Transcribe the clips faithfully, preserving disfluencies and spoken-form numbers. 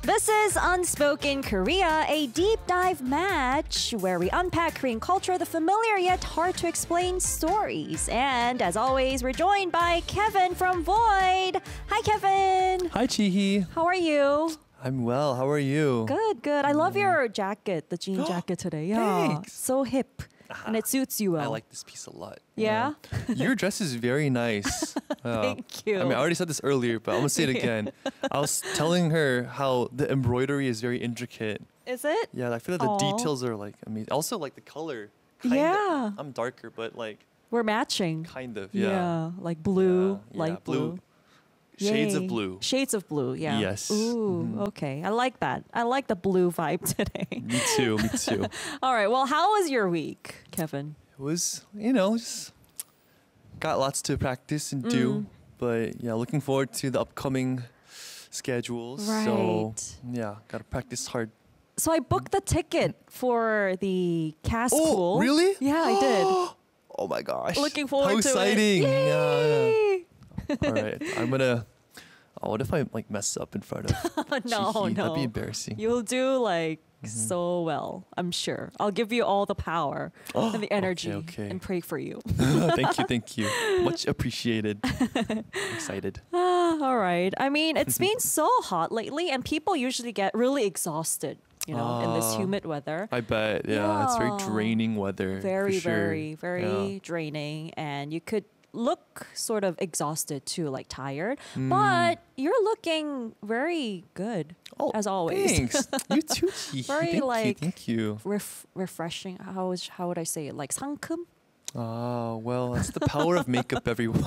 This is Unspoken Korea, a deep dive match where we unpack Korean culture, the familiar yet hard to explain stories. And as always, we're joined by Kevin from Void. Hi, Kevin. Hi, Chihi. How are you? I'm well. How are you? Good, good. I love your jacket, the jean jacket today. Yeah, Thanks. so hip, and it suits you well. I like this piece a lot. Yeah? Your dress is very nice. Uh, Thank you. I mean, I already said this earlier, but I'm gonna say it again. I was telling her how the embroidery is very intricate. Is it? Yeah, I feel like the Aw. details are like amazing. Also, like the color. Kinda, Yeah. I'm darker, but like We're matching. kind of. Yeah, Yeah. like blue, Yeah, light yeah, blue. Shades Yay. of blue. Shades of blue, yeah. Yes. Ooh, Mhm. okay. I like that. I like the blue vibe today. Me too. Me too. All right. Well, how was your week, Kevin? It was, you know, just got lots to practice and do. Mm. But yeah, looking forward to the upcoming schedules. So Right. yeah, gotta practice hard. So I booked the ticket for the cast Oh, pool. really? Yeah, I did. Oh my gosh. Looking forward How to exciting. it. Yeah, yeah. Yay! All right. I'm gonna oh, what if I like mess up in front of no, Chihi? no. That'd be embarrassing. You'll do like Mhm. so well, I'm sure. I'll give you all the power and the energy okay. and pray for you. Thank you, thank you. Much appreciated. Excited. Ah, all right. I mean, it's been so hot lately, and people usually get really exhausted, you know, in this Ah. humid weather. I bet. Yeah, it's very Yeah. draining weather. for Very, sure. very, very Yeah. draining, and you could look sort of exhausted too, like tired. Mm. But you're looking very good, Oh, as always. Thanks. You too, Chihi. Very, Thank like- you. Thank you. Ref- refreshing. How is how would I say it? Like 상큼? Oh, well, that's the power of makeup, everyone.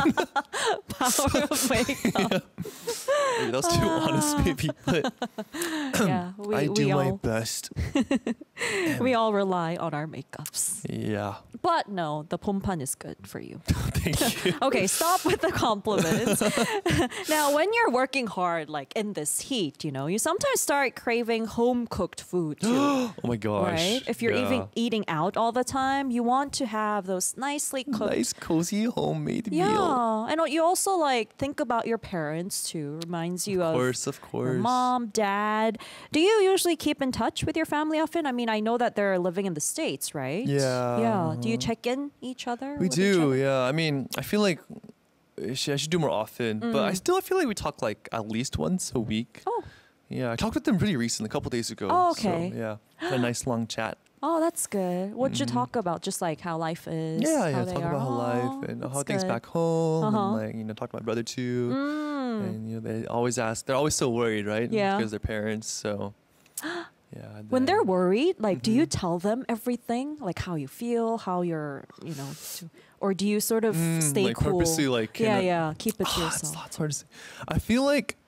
Power of makeup. Maybe that was too honest, maybe, but yeah, we, I do we my all best. we all rely on our makeups. Yeah. But no, the pompan is good for you. Thank you. Okay, stop with the compliments. Now, when you're working hard, like in this heat, you know, you sometimes start craving home cooked food too. Oh my gosh. Right? If you're yeah. even eating out all the time, you want to have those nicely cooked. nice, cozy, homemade meal. Yeah, and you also like think about your parents too. Reminds you Of of, course, of course. your mom, dad. Do you usually keep in touch with your family often? I mean, I know that they're living in the States, right? Yeah. Yeah. Do you check in each other? We with each do, other? yeah. I mean, I feel like I should, I should do more often, but I Mm. still feel like we talk like at least once a week. Oh. Yeah, I talked with them pretty recently, a couple days ago. Oh, okay. So, yeah, had a nice long chat. Oh, that's good. What'd you Mhm. talk about? Just like how life is. Yeah, how yeah, they talk are? about how Oh, life and how that's things good. back home, Uh-huh. and like you know, talk to my brother too. Mm. And you know, they always ask. They're always so worried, right? Yeah. Because they're parents. So yeah. When they're then- worried, like, do you Mhm. tell them everything, like how you feel, how you're, you know, to, or do you sort of Mm, stay like cool? purposely, like, yeah, kinda- yeah, keep it to Ah, it's, yourself. it's hard to say. I feel like.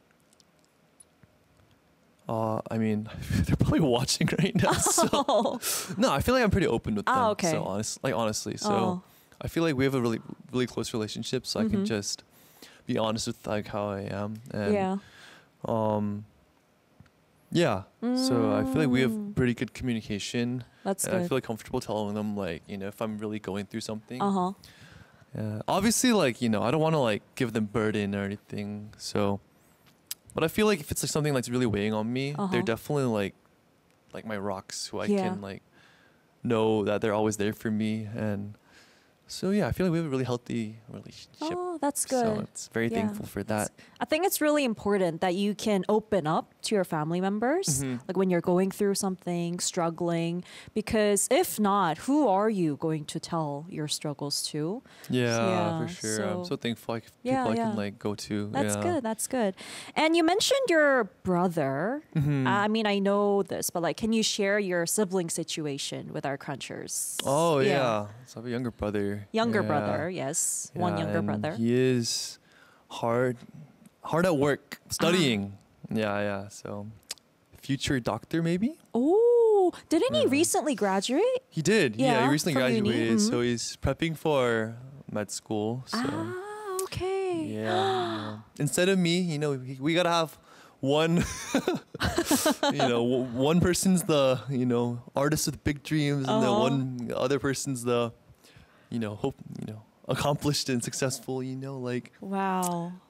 Uh, I mean, they're probably watching right now. So Oh, no, I feel like I'm pretty open with them. Ah, okay. So honest, like honestly, so oh. I feel like we have a really, really close relationship. So I can Mhm. just be honest with like how I am. And, yeah. Um. Yeah. So I feel like we have Mm. pretty good communication. That's And I good. feel like comfortable telling them like you know if I'm really going through something. Uh huh. Yeah. Obviously, like you know, I don't want to like give them burden or anything. So, but I feel like if it's like something that's really weighing on me, Uh-huh. they're definitely like, like my rocks who I Yeah. can like know that they're always there for me. And so yeah, I feel like we have a really healthy relationship. Oh, that's So good. it's very Yeah, thankful for that. I think it's really important that you can open up to your family members, Mhm. like when you're going through something, struggling, because if not, who are you going to tell your struggles to? Yeah, yeah, for sure. I'm so- so thankful. Like Yeah, people I yeah. can like go to. That's yeah. good. That's good. And you mentioned your brother. Mhm. I mean, I know this, but like, can you share your sibling situation with our crunchers? Oh yeah. So I have a younger brother. Younger Yeah. brother, yes. One Yeah, younger and brother. He is hard, hard at work, Ah. studying. Yeah, yeah. So, future doctor maybe. Oh, didn't he Yeah. recently graduate? He did. Yeah, Yeah, he recently from uni, graduated, so mhm. he's prepping for med school. So Ah, okay. yeah, yeah. Instead of me, you know, we, we gotta have one. you know, w- one person's the you know artist with big dreams, and the Uh-huh. one other person's the, you know, hope you know accomplished and successful. You know, like. Wow.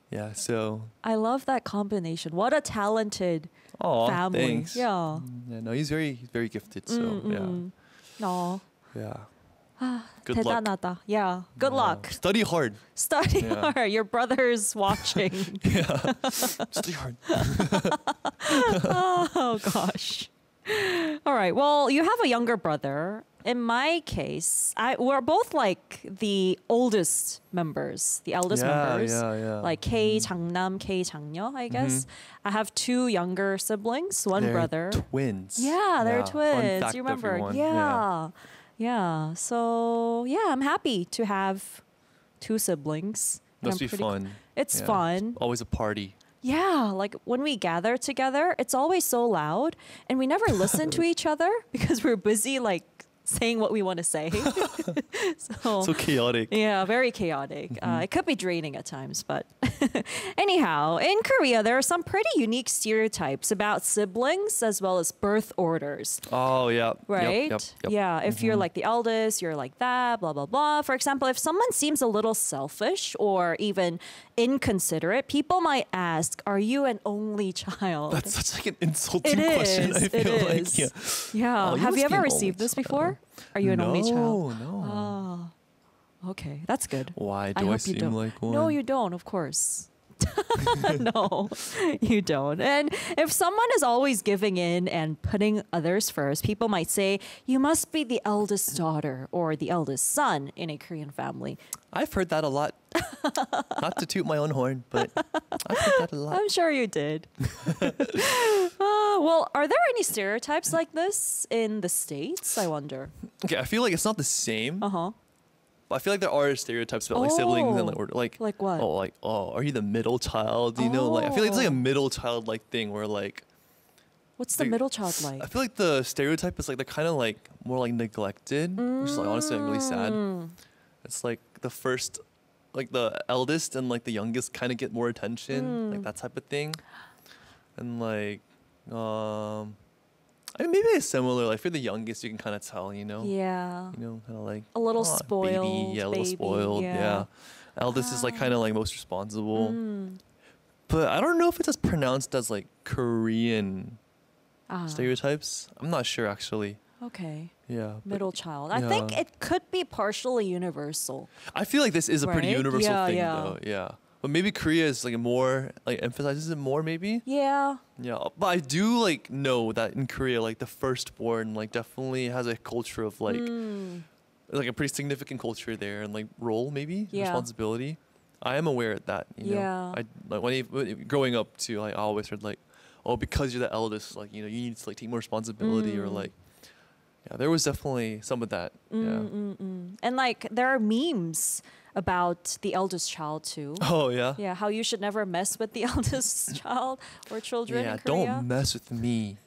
Yeah, so I love that combination. What a talented oh, family. thanks. Yeah. Yeah, no, he's very he's very gifted. So 음, 어, yeah, yeah. Good luck. 대단하다. Yeah. Good Yeah. luck. Study hard. Study Yeah. hard. Your brother's watching. Yeah, study hard. Oh gosh. All right. Well, you have a younger brother. In my case, I we're both like the oldest members, the eldest Yeah, members. yeah, yeah. Like K 장남, K 장녀, I guess. I have two younger siblings, one They're brother. twins. Yeah, they're Fun twins. fact, You remember? everyone. Yeah. yeah. So, yeah, I'm happy to have two siblings. And Must I'm be pretty- fun. It's Yeah. fun. Always a party. Yeah, like when we gather together, it's always so loud and we never listen to each other because we're busy like saying what we want to say. so, So chaotic. yeah, very chaotic. Uh, it could be draining at times, but anyhow, in Korea, there are some pretty unique stereotypes about siblings as well as birth orders. Oh yeah. Yep, Right? Yep, yep. Yeah. If you're like the eldest, you're like that, blah, blah, blah. For example, if someone seems a little selfish or even inconsiderate, people might ask, are you an only child? That's such like an insulting It question. is, I it feel like is. yeah. Yeah. Oh, you Have must you be ever an received only this before? Are you an no, only child? No, Okay, that's good. Why I do I, hope you seem don't. like one? No, you don't, of course. No, you don't. And if someone is always giving in and putting others first, people might say, you must be the eldest daughter or the eldest son in a Korean family. I've heard that a lot. Not to toot my own horn, but I've heard that a lot. I'm sure you did. Uh, well, are there any stereotypes like this in the States? I wonder. Okay, I feel like it's not the same. Uh huh. But I feel like there are stereotypes about like siblings and like, Oh. or, like Like what? Oh, like oh, are you the middle child? You know, like I feel like it's like a Oh. middle child like thing where like What's the Like, middle child like? I feel like the stereotype is like they're kind of like more like neglected, which is like honestly like really sad. Mm. It's like the first, like the eldest and like the youngest kind of get more attention, like Mm. that type of thing, and like um, I mean maybe it's similar. Like for the youngest, you can kind of tell, you know, Yeah. you know, kind of like A little "Aw, spoiled baby, yeah, a little baby, spoiled, yeah. yeah. Eldest is like kind of like most responsible, Mm. but I don't know if it's as pronounced as like Korean Ah, stereotypes. I'm not sure actually. okay. Yeah. but Middle child. I think yeah. it could be partially universal. I feel like this is a pretty Right? universal Yeah, thing yeah. though. Yeah. But maybe Korea is like more like emphasizes it more maybe. Yeah. Yeah. But I do like know that in Korea like the firstborn like definitely has a culture of like Mm. like a pretty significant culture there and like role maybe Yeah. responsibility. I am aware of that, you know. Yeah. I like when, you- when growing up too, like I always heard like, oh, because you're the eldest, like you know, you need to like take more responsibility or Mm. like, yeah, there was definitely some of that. Yeah. Mm, mm, mm. And like there are memes about the eldest child too. Oh yeah. Yeah, how you should never mess with the eldest child or children Yeah, in Korea. don't mess with me.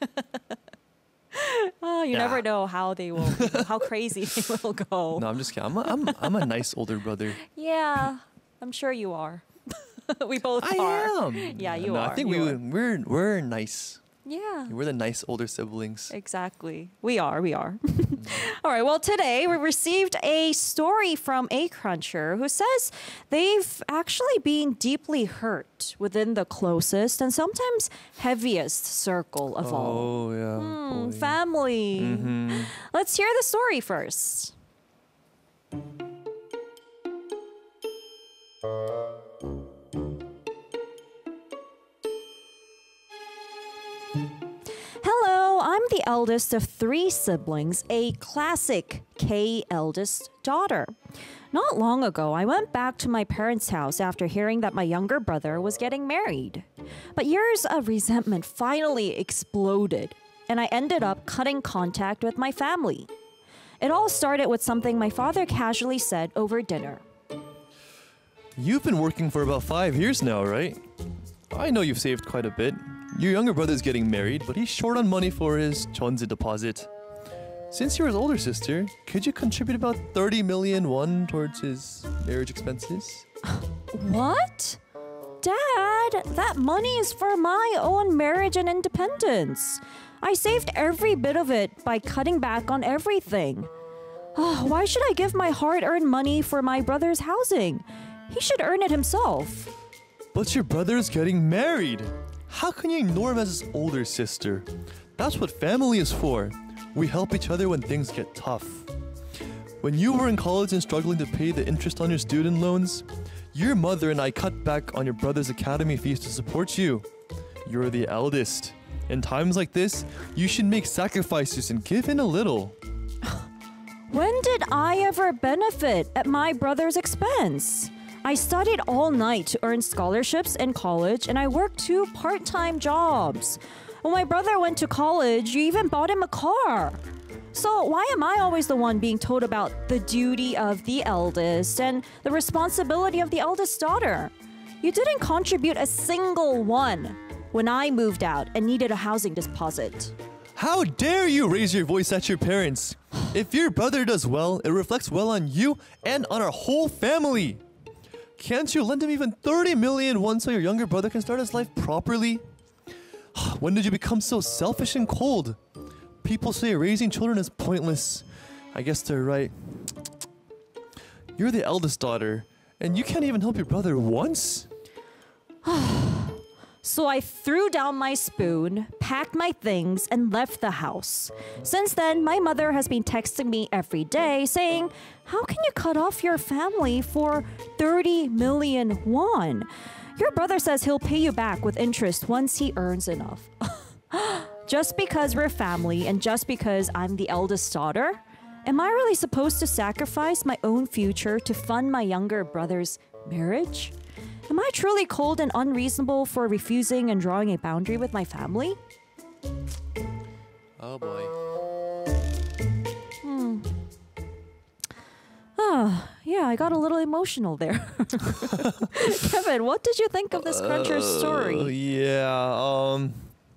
Oh, you Yeah. never know how they will, you know, how crazy they will go. No, I'm just kidding. I'm a, I'm, I'm a nice older brother. Yeah, I'm sure you are. We both I are. am. Yeah, you no, are. I think you we are. we're we're nice. Yeah. We're the nice older siblings. Exactly. We are. We are. All right. Well, today we received a story from a cruncher who says they've actually been deeply hurt within the closest and sometimes heaviest circle of all. Oh yeah. Hmm, boy. family. Mhm. Let's hear the story first. Hello, I'm the eldest of three siblings, a classic K eldest daughter. Not long ago, I went back to my parents' house after hearing that my younger brother was getting married. But years of resentment finally exploded, and I ended up cutting contact with my family. It all started with something my father casually said over dinner. You've been working for about five years now, right? I know you've saved quite a bit. Your younger brother's getting married, but he's short on money for his Chonzi deposit. Since you're his older sister, could you contribute about thirty million won towards his marriage expenses? What? Dad, that money is for my own marriage and independence. I saved every bit of it by cutting back on everything. Oh, why should I give my hard earned money for my brother's housing? He should earn it himself. But your brother's getting married. How can you ignore him as his older sister? That's what family is for. We help each other when things get tough. When you were in college and struggling to pay the interest on your student loans, your mother and I cut back on your brother's academy fees to support you. You're the eldest. In times like this, you should make sacrifices and give in a little. When did I ever benefit at my brother's expense? I studied all night to earn scholarships in college, and I worked two part-time jobs. When my brother went to college, you even bought him a car. So why am I always the one being told about the duty of the eldest and the responsibility of the eldest daughter? You didn't contribute a single one when I moved out and needed a housing deposit. How dare you raise your voice at your parents? If your brother does well, it reflects well on you and on our whole family. Can't you lend him even thirty million once so your younger brother can start his life properly? When did you become so selfish and cold? People say raising children is pointless. I guess they're right. You're the eldest daughter, and you can't even help your brother once? So I threw down my spoon, packed my things, and left the house. Since then, my mother has been texting me every day saying, "How can you cut off your family for thirty million won? Your brother says he'll pay you back with interest once he earns enough." Just because we're family and just because I'm the eldest daughter? Am I really supposed to sacrifice my own future to fund my younger brother's marriage? Am I truly cold and unreasonable for refusing and drawing a boundary with my family? Oh boy. Hmm. Ah, yeah, I got a little emotional there. Kevin, what did you think of this Cruncher Uh, story? yeah, um...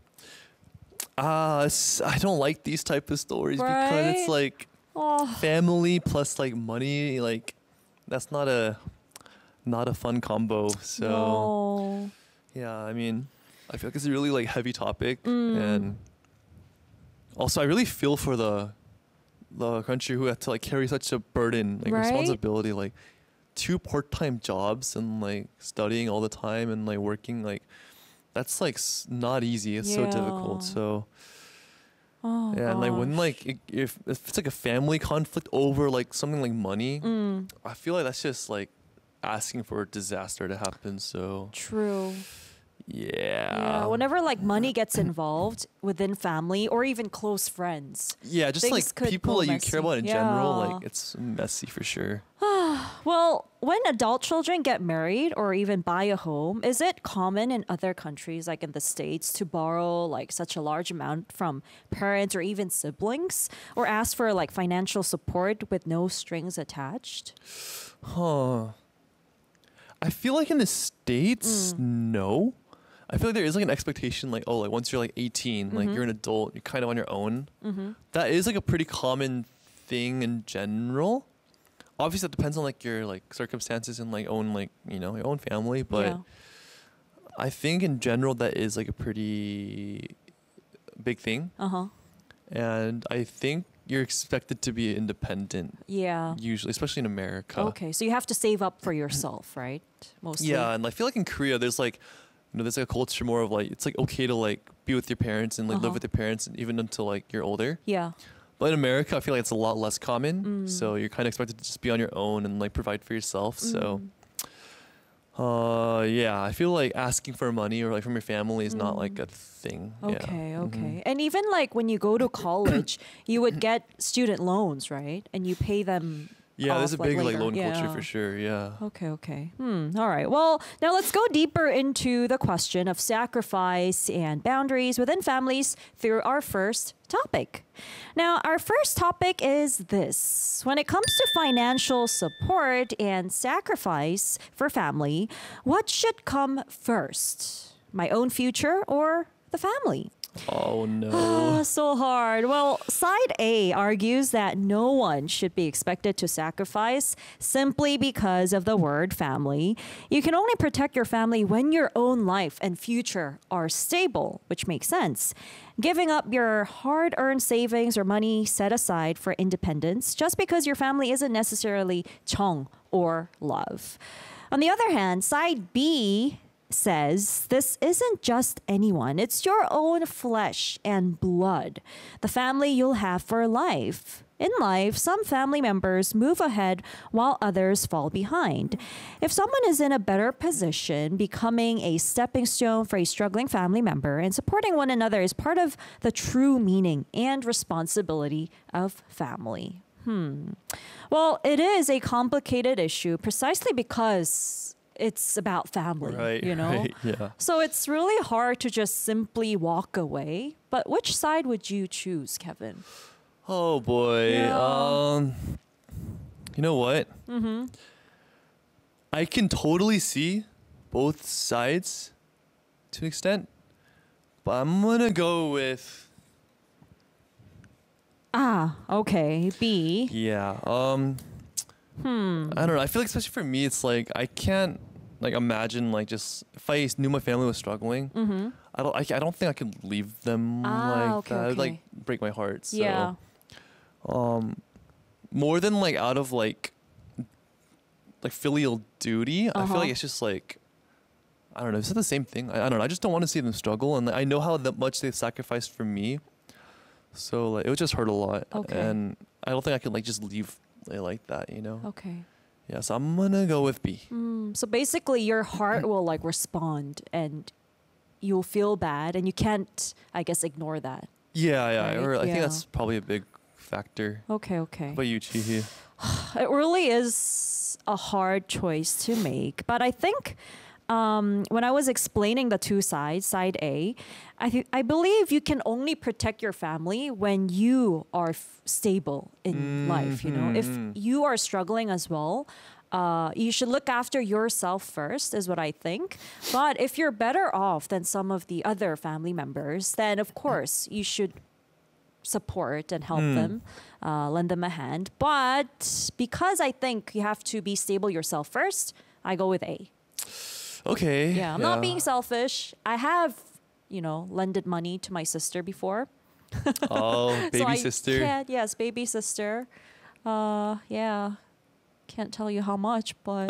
Uh, s- I don't like these type of stories because Right? it's like Oh, family plus like money, like that's not a not a fun combo. So no. yeah, I mean, I feel like it's a really like heavy topic, Mm. and also I really feel for the the country who had to like carry such a burden, like Right? responsibility, like two part-time jobs and like studying all the time and like working, like that's like s- not easy. It's so difficult. Yeah. So Oh, yeah, and like when gosh. like i- if, if it's like a family conflict over like something like money, Mm, I feel like that's just like asking for a disaster to happen. So true. yeah, Yeah, whenever like money gets involved within family or even close friends. yeah, just things like could people go that you messy. care about in general, Yeah. like it's messy for sure. Well, when adult children get married or even buy a home, is it common in other countries, like in the States, to borrow like such a large amount from parents or even siblings, or ask for like financial support with no strings attached? Huh. I feel like in the States, Mm. no. I feel like there is like an expectation, like, oh, like once you're like eighteen, like Mhm. you're an adult, you're kind of on your own. Mm-hmm. That is like a pretty common thing in general. Obviously, that depends on like your like circumstances and like own like you know your own family. But Yeah. I think in general that is like a pretty big thing, Uh huh. and I think you're expected to be independent Yeah. usually, especially in America. Okay, so you have to save up for yourself, right? Mostly. Yeah, and I feel like in Korea, there's like, you know, there's like a culture more of like it's like okay to like be with your parents and like Uh-huh. live with your parents even until like you're older. Yeah. But in America, I feel like it's a lot less common. Mm. So you're kind of expected to just be on your own and like provide for yourself. So, Mm. uh, yeah, I feel like asking for money or like from your family is not like Mm. a thing. Okay, Yeah. okay. Mhm. And even like when you go to college, you would get student loans, right? And you pay them. Yeah, there's a off, like, big like later. loan culture Yeah. for sure. Yeah. Okay, okay. Hmm. All right. Well, now let's go deeper into the question of sacrifice and boundaries within families through our first topic. Now, our first topic is this. When it comes to financial support and sacrifice for family, what should come first? My own future or the family? Oh no. Ah, so hard. Well, side A argues that no one should be expected to sacrifice simply because of the word family. You can only protect your family when your own life and future are stable, which makes sense. Giving up your hard earned savings or money set aside for independence just because your family isn't necessarily chong or love. On the other hand, side B says this isn't just anyone, it's your own flesh and blood, the family you'll have for life. In life, some family members move ahead while others fall behind. If someone is in a better position, becoming a stepping stone for a struggling family member and supporting one another is part of the true meaning and responsibility of family. Hmm. Well, it is a complicated issue precisely because it's about family, Right, you know? right, yeah. So it's really hard to just simply walk away. But which side would you choose, Kevin? Oh boy. Yeah. Um you know what? Mm-hmm. I can totally see both sides to an extent. But I'm gonna go with Ah, okay. B. yeah. Um Hmm. I don't know. I feel like especially for me it's like I can't like imagine like just if I knew my family was struggling, Mm-hmm. I don't I, I don't think I could leave them Ah, like okay, that. It would like okay. break my heart. So Yeah. um more than like out of like like filial duty, I Uh-huh. feel like it's just like I don't know, is it the same thing? I, I don't know. I just don't want to see them struggle, and I know how that much they've sacrificed for me. So like it would just hurt a lot, Okay. and I don't think I could like just leave it like that, you know? Okay. Yeah, so I'm gonna go with B. Mm, so basically, your heart will like respond, and you'll feel bad, and you can't, I guess, ignore that. Yeah, yeah. Right, Or I yeah. think that's probably a big factor. Okay. Okay. How about you, Chihi? It really is a hard choice to make, but I think um, when I was explaining the two sides, side A, I th- I believe you can only protect your family when you are f- stable in life. You know, if Mhm. you are struggling as well. Uh, you should look after yourself first, is what I think. But if you're better off than some of the other family members, then of course you should support and help Mm. them, uh, lend them a hand. But because I think you have to be stable yourself first, I go with A. Okay. Yeah, I'm not being selfish. I have, you know, lended money to my sister before. Oh, baby so I sister. Can't, yes, baby sister. Uh, yeah, can't tell you how much, but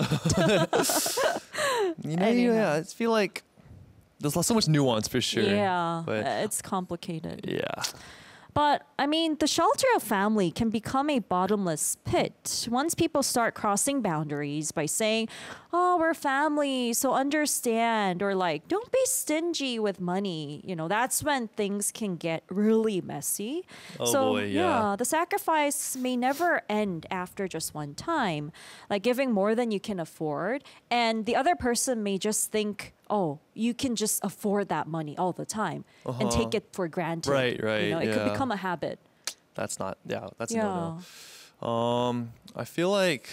You know, Anyhow. yeah, I feel like there's so much nuance for sure. yeah, But uh, it's complicated. yeah. But I mean, the shelter of family can become a bottomless pit once people start crossing boundaries by saying, "Oh, we're family, so understand," or like, "Don't be stingy with money." You know, that's when things can get really messy. Oh so boy, yeah. the sacrifice may never end after just one time, like giving more than you can afford, and the other person may just think, "Oh, you can just afford that money all the time," and Uh-huh. take it for granted. Right, You right, know, it could yeah. become a habit. That's not yeah, that's a Yeah. no-no. Um, I feel like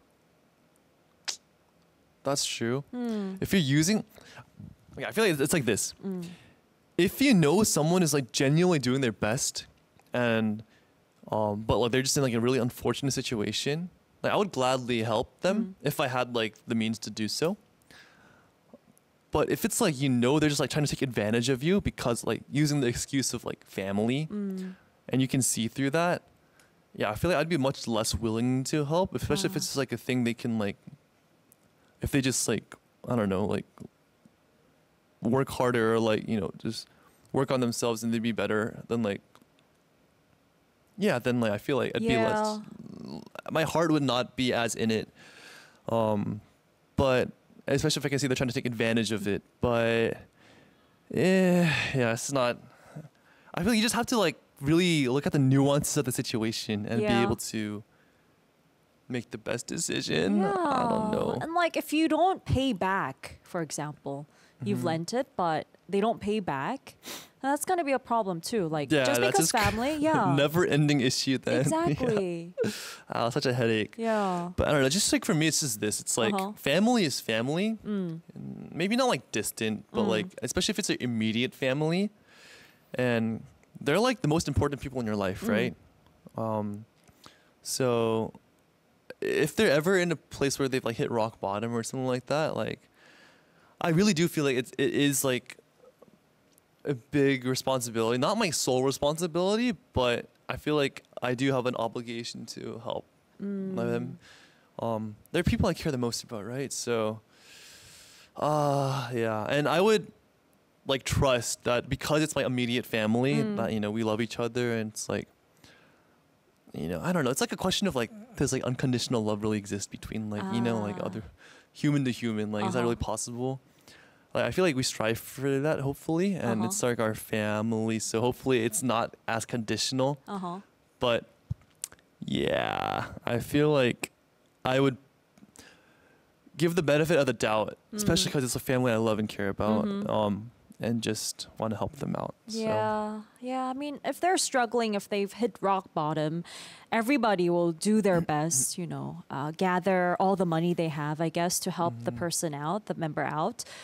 that's true. Hmm. If you're using, yeah, I feel like it's like this. Mm. If you know someone is like genuinely doing their best, and um, but like they're just in like a really unfortunate situation, like I would gladly help them Mm. if I had like the means to do so. But if it's like you know they're just like trying to take advantage of you because like using the excuse of like family, Mm. and you can see through that, yeah, I feel like I'd be much less willing to help, especially if Ah. it's like a thing they can like, if they just like, I don't know, like work harder or like, you know, just work on themselves and they'd be better than like, yeah, then like I feel like I'd be less, my heart would not be as in it. Um, but especially if I can see they're trying to take advantage of it, but eh, yeah, it's not, I feel like you just have to like really look at the nuances of the situation and be Yeah. able to make the best decision. I don't know. And like if you don't pay back, for example, you've Mhm. lent it, but they don't pay back, then that's gonna be a problem too. Like Yeah, just that's because just family, yeah. Never ending issue then. Exactly. Yeah. Ah, such a headache. Yeah. But I don't know, just like for me, it's just this. It's like Uh-huh. family is family. Mm. And maybe not like distant, but Mm. like, especially if it's an immediate family. And they're like the most important people in your life, Mm. right? Um, so if they're ever in a place where they've like hit rock bottom or something like that, like I really do feel like it's, it is like a big responsibility, not my sole responsibility, but I feel like I do have an obligation to help Mm. them. Um, they're people I care the most about, right? So Uh, yeah, and I would like trust that because it's my immediate family Mm. that you know we love each other, and it's like, you know, I don't know. It's like a question of like, does like unconditional love really exist between like you know like Ah. other human to human? Like, is that Uh-huh. really possible? Like, I feel like we strive for that, hopefully, and Uh-huh. it's like our family, so hopefully it's not as conditional. Uh huh. But yeah, I feel like I would give the benefit of the doubt, especially Mm. because it's a family I love and care about, Mhm. um, and just want to help them out. So. Yeah, yeah. I mean, if they're struggling, if they've hit rock bottom, everybody will do their best, you know, uh, gather all the money they have, I guess, to help the Mhm. person out, the member out.